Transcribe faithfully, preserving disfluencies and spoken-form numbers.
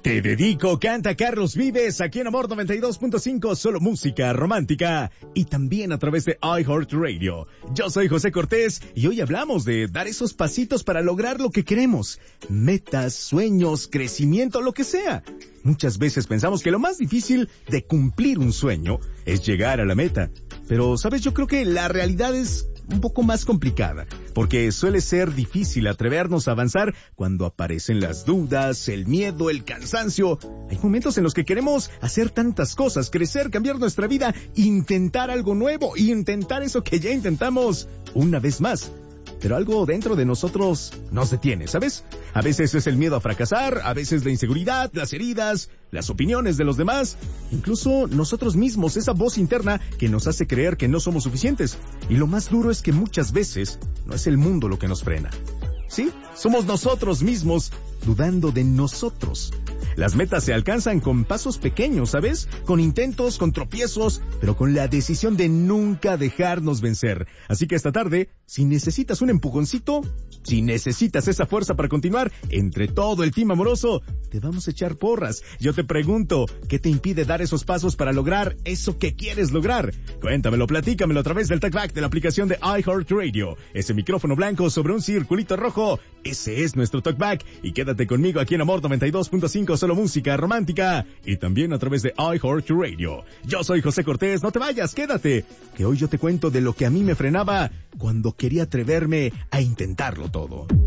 Te dedico, canta Carlos Vives, aquí en Amor noventa y dos punto cinco, solo música romántica, y también a través de iHeartRadio. Yo soy José Cortés, y hoy hablamos de dar esos pasitos para lograr lo que queremos. Metas, sueños, crecimiento, lo que sea. Muchas veces pensamos que lo más difícil de cumplir un sueño es llegar a la meta. Pero, ¿sabes? Yo creo que la realidad es un poco más complicada, porque suele ser difícil atrevernos a avanzar cuando aparecen las dudas, el miedo, el cansancio. Hay momentos en los que queremos hacer tantas cosas, crecer, cambiar nuestra vida, intentar algo nuevo, intentar eso que ya intentamos una vez más. Pero algo dentro de nosotros nos detiene, ¿sabes? A veces es el miedo a fracasar, a veces la inseguridad, las heridas, las opiniones de los demás, incluso nosotros mismos, esa voz interna que nos hace creer que no somos suficientes. Y lo más duro es que muchas veces no es el mundo lo que nos frena. Sí, somos nosotros mismos dudando de nosotros. Las metas se alcanzan con pasos pequeños, ¿sabes? Con intentos, con tropiezos, pero con la decisión de nunca dejarnos vencer. Así que esta tarde, si necesitas un empujoncito, si necesitas esa fuerza para continuar, entre todo el team amoroso, te vamos a echar porras. Yo te pregunto, ¿qué te impide dar esos pasos para lograr eso que quieres lograr? Cuéntamelo, platícamelo a través del TalkBack de la aplicación de iHeartRadio. Ese micrófono blanco sobre un circulito rojo, ese es nuestro TalkBack. Y quédate conmigo aquí en Amor noventa y dos punto cinco, solo música romántica, y también a través de iHeartRadio. Yo soy José Cortés, no te vayas, quédate, que hoy yo te cuento de lo que a mí me frenaba cuando quería atreverme a intentarlo todo.